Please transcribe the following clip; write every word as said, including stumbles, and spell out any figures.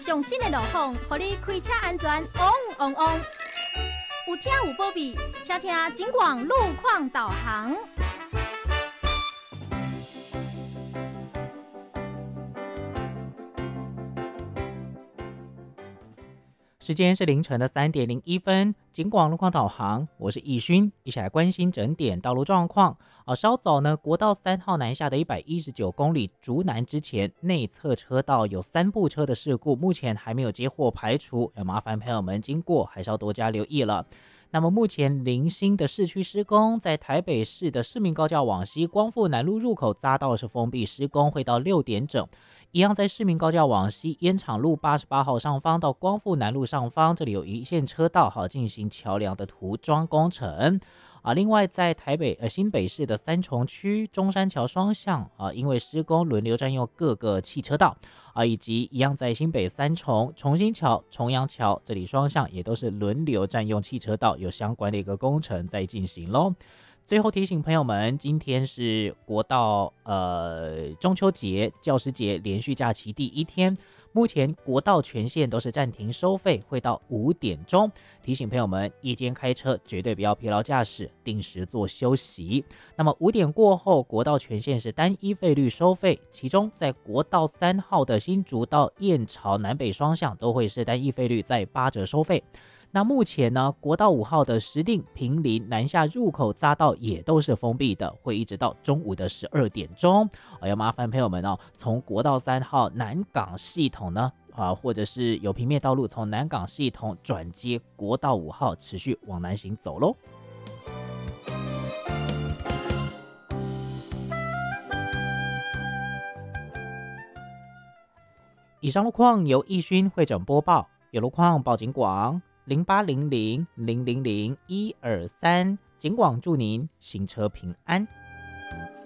上新的路况，让你开车安全旺旺旺。有听有保庇，请听警广路况导航。 时间是凌晨的三点零一分，警广路况导航，我是易勋，一起来关心整点道路状况。啊，稍早呢，国道三号南下的一百一十九公里竹南之前，内侧车道有三部车的事故，目前还没有接获排除，要麻烦朋友们经过还是要多加留意了。那么目前零星的市区施工，在台北市的市民高架往西光复南路入口匝道是封闭施工，会到六点整。一样在市民高架往西烟厂路八十八号上方到光复南路上方，这里有一线车道好进行桥梁的涂装工程。啊，另外在台北呃新北市的三重区中山桥双向啊，因为施工轮流占用各个汽车道啊，以及一样在新北三重重新桥、重阳桥这里双向也都是轮流占用汽车道，有相关的一个工程在进行咯。最后提醒朋友们，今天是国道呃中秋节、教师节连续假期第一天，目前国道全线都是暂停收费，会到五点钟。提醒朋友们，夜间开车绝对不要疲劳驾驶，定时做休息。那么五点过后，国道全线是单一费率收费，其中在国道三号的新竹到燕巢南北双向都会是单一费率在八折收费。那目前呢，国道五号的石碇、坪林南下入口匝道也都是封闭的，会一直到中午的十二点钟。哎呀，麻烦朋友们哦，从国道三号南港系统呢，啊，或者是有平面道路，从南港系统转接国道五号，持续往南行走喽。以上路况由易勋会诊播报，有路况报警广。零八零零零零零一二三，警广祝您行车平安。